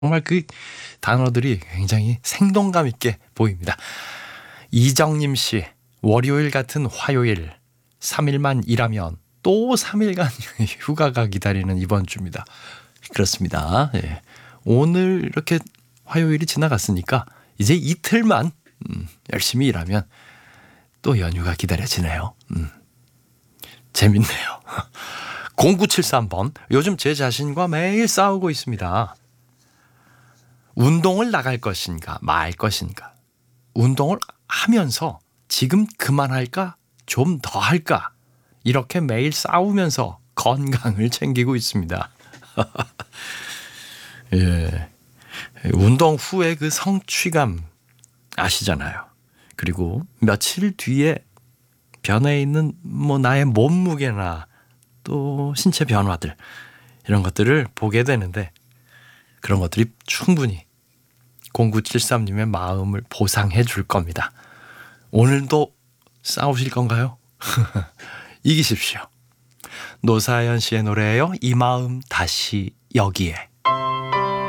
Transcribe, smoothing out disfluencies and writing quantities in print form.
정말 그 단어들이 굉장히 생동감 있게 보입니다. 이정님 씨, 월요일 같은 화요일 3일만 일하면 또 3일간 휴가가 기다리는 이번 주입니다. 그렇습니다. 예. 오늘 이렇게 화요일이 지나갔으니까 이제 이틀만 열심히 일하면 또 연휴가 기다려지네요. 재밌네요. 0973번, 요즘 제 자신과 매일 싸우고 있습니다. 운동을 나갈 것인가 말 것인가, 운동을 하면서 지금 그만할까 좀 더 할까, 이렇게 매일 싸우면서 건강을 챙기고 있습니다. 예, 운동 후에 그 성취감 아시잖아요. 그리고 며칠 뒤에 변해 있는 나의 몸무게나 또 신체 변화들, 이런 것들을 보게 되는데, 그런 것들이 충분히 0973님의 마음을 보상해 줄 겁니다. 오늘도 싸우실 건가요? 이기십시오. 노사연 씨의 노래예요. 이 마음 다시 여기에.